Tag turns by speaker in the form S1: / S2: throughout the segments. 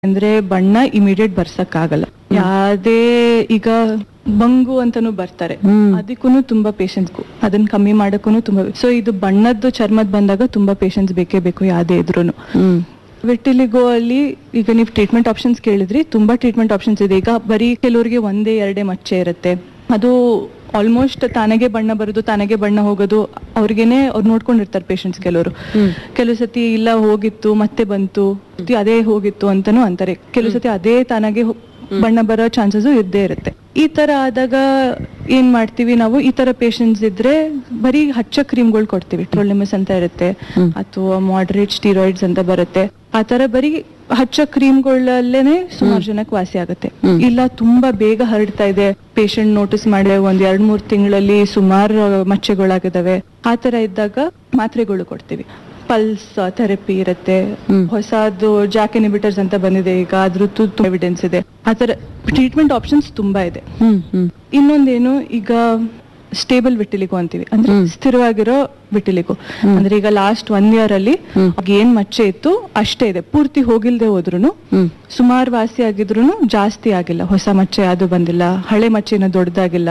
S1: ಅಂದ್ರೆ ಬಣ್ಣ ಇಮಿಡಿಯೇಟ್ ಬರ್ಸಕ್ ಆಗಲ್ಲ. ಯಾವ್ದೇ ಈಗ ಬಂಗು ಅಂತಾನು ಬರ್ತಾರೆ, ಅದಕ್ಕೂ ತುಂಬಾ ಪೇಷನ್ಸ್, ಅದನ್ನ ಕಮ್ಮಿ ಮಾಡಕ್ಕೂ ತುಂಬಾ. ಸೊ ಇದು ಬಣ್ಣದ್ದು ಚರ್ಮದ್ ಬಂದಾಗ ತುಂಬಾ ಪೇಷನ್ಸ್ ಬೇಕೇ ಬೇಕು ಯಾವ್ದೇ ಇದ್ರೂನು. ವಿಟಿಲಿಗೋ ಅಲ್ಲಿ ಈಗ ನೀವು ಟ್ರೀಟ್ಮೆಂಟ್ ಆಪ್ಷನ್ಸ್ ಕೇಳಿದ್ರಿ, ತುಂಬಾ ಟ್ರೀಟ್ಮೆಂಟ್ ಆಪ್ಷನ್ಸ್ ಇದೆ. ಈಗ ಬರೀ ಕೆಲವರಿಗೆ ಒಂದೇ ಎರಡೇ ಮಚ್ಚೆ ಇರುತ್ತೆ, ಅದು ಆಲ್ಮೋಸ್ಟ್ ತಾನಾಗೆ ಬಣ್ಣ ಬರೋದು ತಾನಾಗೆ ಬಣ್ಣ ಹೋಗೋದು ಅವ್ರಿಗೇನೆ ಅವ್ರು ನೋಡ್ಕೊಂಡಿರ್ತಾರೆ ಪೇಷಂಟ್ಸ್. ಕೆಲವು ಸತಿ ಇಲ್ಲ ಹೋಗಿತ್ತು ಮತ್ತೆ ಬಂತು, ಅದೇ ಹೋಗಿತ್ತು ಅಂತಾನು ಅಂತಾರೆ. ಕೆಲವು ಸತಿ ಅದೇ ತಾನಾಗೆ ಬಣ್ಣ ಬರೋ ಚಾನ್ಸಸ್ ಇದ್ದೇ ಇರುತ್ತೆ. ಈ ತರ ಆದಾಗ ಏನ್ ಮಾಡ್ತೀವಿ ನಾವು, ಈ ತರ ಪೇಷಂಟ್ಸ್ ಇದ್ರೆ ಬರೀ ಹಚ್ಚ ಕ್ರೀಮ್ಗಳು ಕೊಡ್ತೀವಿ. ಟ್ರೋಲಿಮಸ್ ಅಂತ ಇರುತ್ತೆ ಅಥವಾ ಮಾಡರೇಟ್ ಸ್ಟೀರಾಯ್ಡ್ಸ್ ಅಂತ ಬರುತ್ತೆ. ಆ ತರ ಬರೀ ಹಚ್ಚ ಕ್ರೀಮ್ಗಳಲ್ಲೇನೆ ಸುಮಾರು ಜನಕ್ಕೆ ವಾಸಿ ಆಗುತ್ತೆ. ಇಲ್ಲ ತುಂಬಾ ಬೇಗ ಹರಡ್ತಾ ಇದೆ, ಪೇಷಂಟ್ ನೋಟಿಸ್ ಮಾಡಿ 1-2-3 ತಿಂಗಳಲ್ಲಿ ಸುಮಾರು ಮಚ್ಚೆಗಳಾಗಿದ್ದಾವೆ, ಆ ತರ ಇದ್ದಾಗ ಮಾತ್ರೆಗಳು ಕೊಡ್ತೀವಿ. ಪಲ್ಸ್ ಥೆರಪಿ ಇರುತ್ತೆ, ಹೊಸದು ಜಾಕ್ ಇನ್ಹಿಬಿಟರ್ಸ್ ಅಂತ ಬಂದಿದೆ ಈಗ, ಅದ್ರದ್ದು ಎವಿಡೆನ್ಸ್ ಇದೆ. ಆ ತರ ಟ್ರೀಟ್ಮೆಂಟ್ ಆಪ್ಷನ್ಸ್ ತುಂಬಾ ಇದೆ. ಇನ್ನೊಂದೇನು, ಈಗ ಸ್ಟೇಬಲ್ ವಿಟಿಲಿಗೋ ಅಂತೀವಿ, ಅಂದ್ರೆ ಸ್ಥಿರವಾಗಿರೋ ವಿಟಿಲಿಗೋ. ಅಂದ್ರೆ ಈಗ ಲಾಸ್ಟ್ 1 year ಅಲ್ಲಿ ಏನ್ ಮಚ್ಚೆ ಇತ್ತು ಅಷ್ಟೇ ಇದೆ, ಪೂರ್ತಿ ಹೋಗಿಲ್ದೆ ಹೋದ್ರು ಸುಮಾರು ವಾಸಿ ಆಗಿದ್ರು ಜಾಸ್ತಿ ಆಗಿಲ್ಲ, ಹೊಸ ಮಚ್ಚೆ ಅದು ಬಂದಿಲ್ಲ, ಹಳೆ ಮಚ್ಚೆನ ದೊಡ್ಡದಾಗಿಲ್ಲ,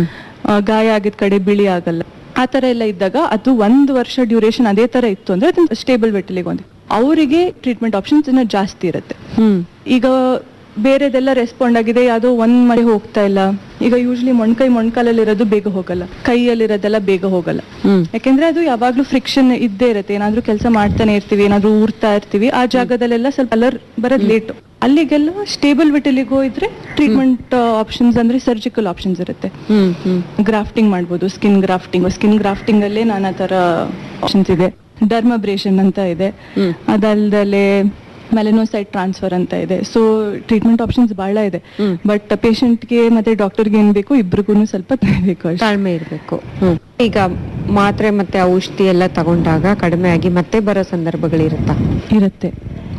S1: ಗಾಯ ಆಗಿದ್ ಕಡೆ ಬಿಳಿ ಆಗಲ್ಲ. ಆ ತರ ಎಲ್ಲ ಇದ್ದಾಗ ಅದು 1 ವರ್ಷ ಡ್ಯೂರೇಷನ್ ಅದೇ ತರ ಇತ್ತು ಅಂದ್ರೆ ಅದನ್ನ ಸ್ಟೇಬಲ್ ವಿಟಿಲಿಗೋ ಅಂತ. ಅವರಿಗೆ ಟ್ರೀಟ್ಮೆಂಟ್ ಆಪ್ಷನ್ಸ್ ಇನ್ನ ಜಾಸ್ತಿ ಇರುತ್ತೆ. ಈಗ ಬೇರೆದೆಲ್ಲ ರೆಸ್ಪಾಂಡ್ ಆಗಿದೆ, ಯಾವ್ದೋ ಒಂದ್ ಮನೆ ಹೋಗ್ತಾ ಇಲ್ಲ. ಈಗ ಯೂಶ್ವಲಿ ಮೊಣ್ಕಾಲಲ್ಲಿ ಇರೋದು ಬೇಗ ಹೋಗಲ್ಲ, ಕೈಯಲ್ಲಿರೋದೆಲ್ಲ ಬೇಗ ಹೋಗಲ್ಲ. ಯಾಕೆಂದ್ರೆ ಅದು ಯಾವಾಗ್ಲೂ ಫ್ರಿಕ್ಷನ್ ಇದ್ದೇ ಇರುತ್ತೆ. ಏನಾದ್ರೂ ಕೆಲಸ ಮಾಡ್ತಾನೆ ಇರ್ತೀವಿ, ಏನಾದ್ರೂ ಊರ್ತಾ ಇರ್ತೀವಿ, ಆ ಜಾಗದಲ್ಲೆಲ್ಲ ಸ್ವಲ್ಪ ಕಲರ್ ಬರೋದ್ ಲೇಟ್. ಅಲ್ಲಿಗೆಲ್ಲ ಸ್ಟೇಬಲ್ ವಿಟಿಲಿಗೋ ಇದ್ರೆ ಟ್ರೀಟ್ಮೆಂಟ್ ಆಪ್ಷನ್ಸ್ ಅಂದ್ರೆ ಸರ್ಜಿಕಲ್ ಆಪ್ಷನ್ಸ್ ಇರುತ್ತೆ. ಗ್ರಾಫ್ಟಿಂಗ್ ಮಾಡ್ಬೋದು, ಸ್ಕಿನ್ ಗ್ರಾಫ್ಟಿಂಗ್ ಅಲ್ಲೇ ನಾನಾ ತರ ಆಪ್ಷನ್ಸ್ ಇದೆ. ಡರ್ಮಬ್ರೇಷನ್ ಅಂತ ಇದೆ, ಅದಲ್ದಲೆ ಮೆಲನೋಸೈಟ್ ಟ್ರಾನ್ಸ್ಫರ್ ಅಂತ ಇದೆ. ಸೊ ಟ್ರೀಟ್ಮೆಂಟ್ ಆಪ್ಷನ್ಸ್ ಬಹಳ ಇದೆ. ಬಟ್ ಪೇಷಂಟ್ಗೆ ಮತ್ತೆ ಡಾಕ್ಟರ್ಗೆ ಏನ್ ಬೇಕು, ಇಬ್ರಿಗೂ ಸ್ವಲ್ಪ
S2: ತಾಳ್ಮೆ ಇರ್ಬೇಕು. ಈಗ ಮಾತ್ರೆ ಮತ್ತೆ ಔಷಧಿ ಎಲ್ಲ ತಗೊಂಡಾಗ ಕಡಿಮೆ ಆಗಿ ಮತ್ತೆ ಬರೋ ಸಂದರ್ಭಗಳಿರುತ್ತೆ.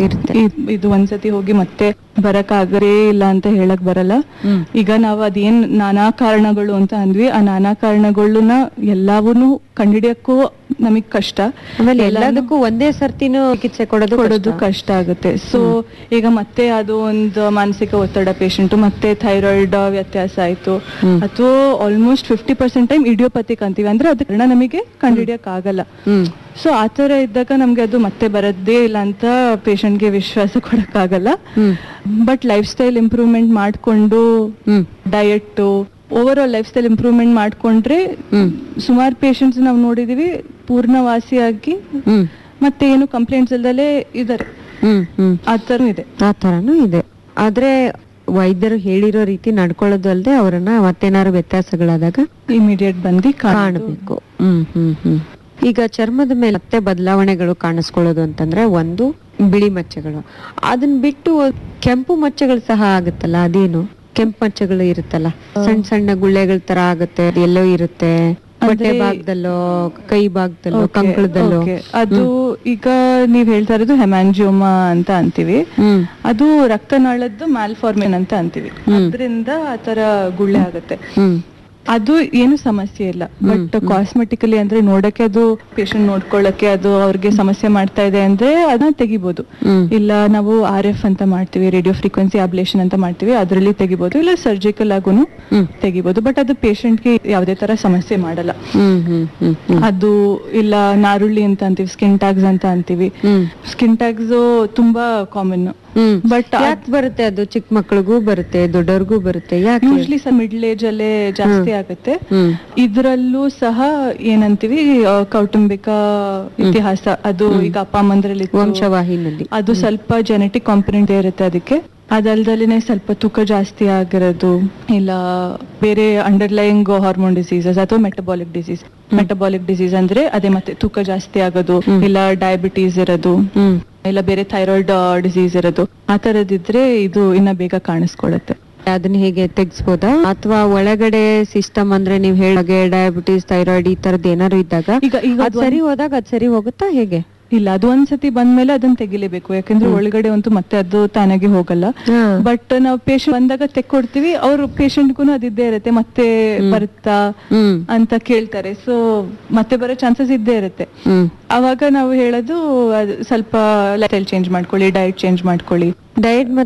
S1: ಇದು ಒಂದ್ಸತಿ ಹೋಗಿ ಮತ್ತೆ ಬರಕ್ ಆಗರೇ ಇಲ್ಲ ಅಂತ ಹೇಳಕ್ ಬರಲ್ಲ. ಈಗ ನಾವ್ ಅದೇನ್ ನಾನಾ ಕಾರಣಗಳು ಅಂತ ಅಂದ್ವಿ, ಆ ನಾನಾ ಕಾರಣಗಳನ್ನ ಎಲ್ಲವನ್ನೂ ಕಂಡಿಡಿಯಕ್ಕೂ ನಮಗ್ ಕಷ್ಟ.
S2: ಆಮೇಲೆ ಎಲ್ಲದಕ್ಕೂ ಒಂದೇ ಸರ್ತಿನೂ ಚಿಕಿತ್ಸೆ ಕೊಡೋದು
S1: ಕಷ್ಟ ಆಗುತ್ತೆ. ಸೊ ಈಗ ಮತ್ತೆ ಅದು ಒಂದು ಮಾನಸಿಕ ಒತ್ತಡ ಪೇಷಂಟ್, ಮತ್ತೆ ಥೈರಾಯ್ಡ್ ವ್ಯತ್ಯಾಸ ಆಯ್ತು, ಅಥವಾ ಆಲ್ಮೋಸ್ಟ್ 50% ಟೈಮ್ ಇಡಿಯೋಪತಿಕ್ ಅಂತೀವಿ, ಅಂದ್ರೆ ಅದ ಕಾರಣ ನಮಗೆ ಕಂಡಿಡಿಯಕ್ ಆಗಲ್ಲ. ಸೊ ಆತರ ಇದ್ದಾಗ ನಮ್ಗೆ ಅದು ಮತ್ತೆ ಬರದೇ ಇಲ್ಲ ಅಂತ ಪೇಷಂಟ್ಗೆ ವಿಶ್ವಾಸ ಕೊಡಕ್ ಆಗಲ್ಲ. ಬಟ್ ಲೈಫ್ ಸ್ಟೈಲ್ ಇಂಪ್ರೂವ್ಮೆಂಟ್ ಮಾಡ್ಕೊಂಡು, diet, over all life style improvement ಮಾಡ್ಕೊಂಡ್ರೆ ಸುಮಾರು ಪೇಷಂಟ್ಸ್ ನಾವು ನೋಡಿದೀವಿ ಪೂರ್ಣವಾಸಿಯಾಗಿ ಮತ್ತೆ ಏನು ಕಂಪ್ಲೇಂಟ್ಸ್ ಇಲ್ದಲೇ ಇದಾರೆ. ಆ
S2: ತರನು ಇದೆ. ಆದ್ರೆ ವೈದ್ಯರು ಹೇಳಿರೋ ರೀತಿ ನಡ್ಕೊಳ್ಳೋದು ಅಲ್ಲದೆ ಅವರನ್ನ ಮತ್ತೇನಾದ್ರು ವ್ಯತ್ಯಾಸಗಳಾದಾಗ
S1: ಇಮಿಡಿಯೇಟ್ ಬಂದು
S2: ಕಾಣಬೇಕು. ಈಗ ಚರ್ಮದ ಮೇಲೆ ಮತ್ತೆ ಬದಲಾವಣೆಗಳು ಕಾಣಿಸ್ಕೊಳ್ಳೋದು ಅಂತಂದ್ರೆ, ಒಂದು ಬಿಳಿ ಮಚ್ಚೆಗಳು, ಅದನ್ನ ಬಿಟ್ಟು ಕೆಂಪು ಮಚ್ಚೆಗಳು ಸಹ ಆಗುತ್ತಲ್ಲ, ಅದೇನು ಕೆಂಪು ಮಚ್ಚೆಗಳು ಇರುತ್ತಲ್ಲ, ಸಣ್ಣ ಸಣ್ಣ ಗುಳ್ಳೆಗಳ ತರ ಆಗುತ್ತೆ, ಎಲ್ಲೋ ಇರುತ್ತೆ ಹೊಟ್ಟೆ ಭಾಗದಲ್ಲೋ ಕೈ ಭಾಗದಲ್ಲೋ ಕಂಕಳದಲ್ಲೋ.
S1: ಅದು ಈಗ ನೀವ್ ಹೇಳ್ತಾ ಇರೋದು ಹೆಮ್ಯಾಂಜಿಯೋಮಾ ಅಂತ ಅಂತೀವಿ. ಅದು ರಕ್ತನಾಳದ್ದು ಮ್ಯಾಲ್ಫಾರ್ಮೇಷನ್ ಅಂತ ಅಂತೀವಿ. ಅದರಿಂದ ಆತರ ಗುಳ್ಳೆ ಆಗುತ್ತೆ. ಅದು ಏನು ಸಮಸ್ಯೆ ಇಲ್ಲ. ಬಟ್ ಕಾಸ್ಮೆಟಿಕಲಿ ಅಂದ್ರೆ ನೋಡಕ್ಕೆ ಅದು ಪೇಷಂಟ್ ನೋಡ್ಕೊಳ್ಳಕ್ಕೆ ಅದು ಅವ್ರಿಗೆ ಸಮಸ್ಯೆ ಮಾಡ್ತಾ ಇದೆ ಅಂದ್ರೆ ಅದನ್ನ ತೆಗಿಬಹುದು. ಇಲ್ಲ ನಾವು RF ಅಂತ ಮಾಡ್ತೀವಿ, ರೇಡಿಯೋ ಫ್ರೀಕ್ವೆನ್ಸಿ ಅಬ್ಲೇಷನ್ ಅಂತ ಮಾಡ್ತೀವಿ, ಅದರಲ್ಲಿ ತೆಗಿಬಹುದು. ಇಲ್ಲ ಸರ್ಜಿಕಲ್ ಆಗುನು ತೆಗಿಬಹುದು. ಬಟ್ ಅದು ಪೇಷಂಟ್ಗೆ ಯಾವುದೇ ತರ ಸಮಸ್ಯೆ ಮಾಡಲ್ಲ. ಅದು ಇಲ್ಲ ನಾರುಳ್ಳಿ ಅಂತ ಅಂತೀವಿ, ಸ್ಕಿನ್ ಟ್ಯಾಗ್ಸ್ ಅಂತ ಅಂತೀವಿ. ಸ್ಕಿನ್ ಟ್ಯಾಗ್ಸ್ ತುಂಬಾ ಕಾಮನ್.
S2: ಬಟ್ ಯಾಕೆ ಬರುತ್ತೆ ಅದು? ಚಿಕ್ಕ ಮಕ್ಕಳಿಗೂ ಬರುತ್ತೆ, ದೊಡ್ಡವ್ರಿಗೂ ಬರುತ್ತೆ. ಯಾಕೆ?
S1: ಯೂಶ್ವಲಿ ಮಿಡ್ಲ್ ಏಜ್ ಅಲ್ಲೇ ಜಾಸ್ತಿ ಆಗುತ್ತೆ. ಇದ್ರಲ್ಲೂ ಸಹ ಏನಂತೀವಿ, ಕೌಟುಂಬಿಕ ಇತಿಹಾಸ, ಅದು ಈಗ ಅಪ್ಪ ಅಮ್ಮಂದ್ರಲ್ಲಿ
S2: ವಂಶವಾಹಿನಲ್ಲಿ
S1: ಅದು ಸ್ವಲ್ಪ ಜೆನೆಟಿಕ್ ಕಾಂಪೊನೆಂಟ್ ಇರುತ್ತೆ ಅದಕ್ಕೆ. ಅದಲ್ದಲೇನೆ ಸ್ವಲ್ಪ ತೂಕ ಜಾಸ್ತಿ ಆಗಿರೋದು, ಇಲ್ಲ ಬೇರೆ ಅಂಡರ್ಲೈಯಿಂಗ್ ಹಾರ್ಮೋನ್ ಡಿಸೀಸಸ್ ಅಥವಾ ಮೆಟಬಾಲಿಕ್ ಡಿಸೀಸ್ ಅಂದ್ರೆ ಅದೇ ಮತ್ತೆ ತೂಕ ಜಾಸ್ತಿ ಆಗೋದು, ಇಲ್ಲ ಡಯಾಬಿಟೀಸ್ ಇರೋದು, ಇಲ್ಲ ಬೇರೆ ಥೈರಾಯ್ಡ್ ಡಿಸೀಸ್ ಇರೋದು, ಆ ತರದಿದ್ರೆ ಇದು ಇನ್ನ ಬೇಗ ಕಾಣಿಸ್ಕೊಳ್ಳುತ್ತೆ.
S2: ಅದನ್ನ ಹೇಗೆ ತೆಗಿಸ್ಬೋದಾ? ಅಥವಾ ಒಳಗಡೆ ಸಿಸ್ಟಮ್ ಅಂದ್ರೆ ನೀವ್ ಹೇಳಾಗೆ ಡಯಾಬಿಟೀಸ್, ಥೈರಾಯ್ಡ್ ಈ ತರದ್ ಏನಾದ್ರು ಇದ್ದಾಗ ಈಗ ಸರಿ ಹೋದಾಗ ಅದ್ ಸರಿ ಹೋಗುತ್ತಾ ಹೇಗೆ?
S1: ಇಲ್ಲ, ಅದು ಒಂದ್ಸತಿ ಬಂದ್ಮೇಲೆ ಅದನ್ನ ತೆಗಿಲೇಬೇಕು. ಯಾಕಂದ್ರೆ ಒಳಗಡೆ ಅಂತೂ ಮತ್ತೆ ಅದು ತಾನಾಗಿ ಹೋಗಲ್ಲ. ಬಟ್ ನಾವು ಪೇಷಂಟ್ ಬಂದಾಗ ತೆಕ್ಕೊಡ್ತೀವಿ, ಅವ್ರ ಪೇಷಂಟ್ಗೂ ಅದಿದ್ದೇ ಇರುತ್ತೆ, ಮತ್ತೆ ಬರುತ್ತಾ ಅಂತ ಕೇಳ್ತಾರೆ. ಸೊ ಮತ್ತೆ ಬರೋ ಚಾನ್ಸಸ್ ಇದ್ದೇ ಇರುತ್ತೆ. ಅವಾಗ ನಾವು ಹೇಳೋದು ಸ್ವಲ್ಪ ಲೈಫ್ ಸ್ಟೈಲ್ ಚೇಂಜ್ ಮಾಡ್ಕೊಳ್ಳಿ, ಡಯಟ್ ಚೇಂಜ್ ಮಾಡ್ಕೊಳ್ಳಿ.
S2: ಡಯಟ್